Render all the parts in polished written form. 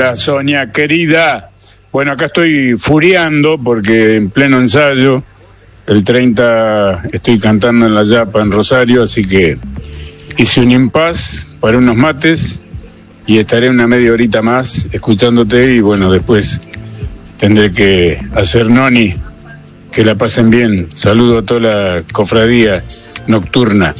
Hola, Sonia, querida. Bueno, acá estoy furiando porque en pleno ensayo, el 30 estoy cantando en la Yapa, en Rosario, así que hice un impas para unos mates y estaré una media horita más escuchándote y bueno, después tendré que hacer noni. Que la pasen bien. Saludo a toda la cofradía nocturna.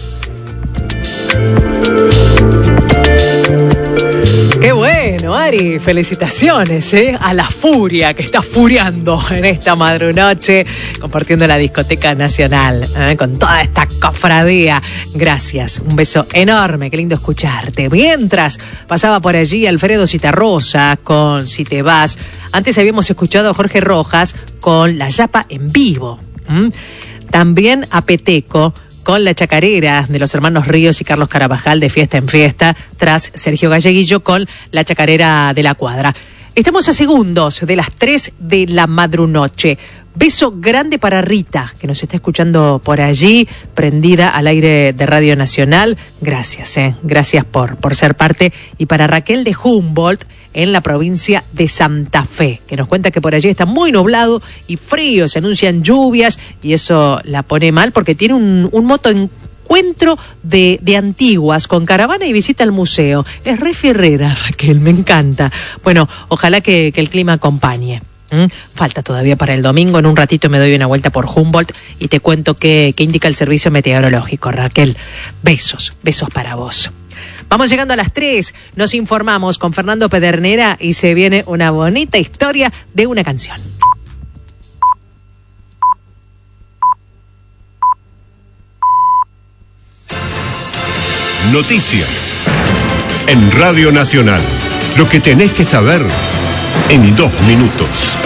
Qué bueno, Ari, felicitaciones a la furia que está furiando en esta madrunoche, compartiendo la discoteca nacional con toda esta cofradía. Gracias, un beso enorme, qué lindo escucharte. Mientras pasaba por allí Alfredo Citarrosa con Si te vas. Antes habíamos escuchado a Jorge Rojas con La Yapa en vivo. También a Peteco con La Chacarera de los hermanos Ríos y Carlos Carabajal de Fiesta en Fiesta, tras Sergio Galleguillo con La Chacarera de la Cuadra. Estamos a segundos de las 3 de la madrunoche. Beso grande para Rita, que nos está escuchando por allí, prendida al aire de Radio Nacional. Gracias, gracias por ser parte. Y para Raquel de Humboldt, en la provincia de Santa Fe, que nos cuenta que por allí está muy nublado y frío, se anuncian lluvias y eso la pone mal porque tiene un motoencuentro de antiguas con caravana y visita al museo. Es re fierrera, Raquel, me encanta. Bueno, ojalá que el clima acompañe. Falta todavía para el domingo, en un ratito me doy una vuelta por Humboldt y te cuento qué indica el servicio meteorológico, Raquel. Besos para vos. Vamos llegando a las 3, nos informamos con Fernando Pedernera y se viene una bonita historia de una canción. Noticias en Radio Nacional. Lo que tenés que saber en 2 minutos.